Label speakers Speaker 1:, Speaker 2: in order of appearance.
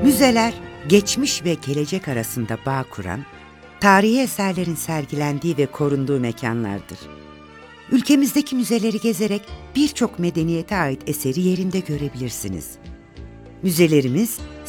Speaker 1: Müzeler, geçmiş ve gelecek arasında bağ kuran, tarihi eserlerin sergilendiği ve korunduğu mekanlardır. Ülkemizdeki müzeleri gezerek birçok medeniyete ait eseri yerinde görebilirsiniz. Müzelerimiz,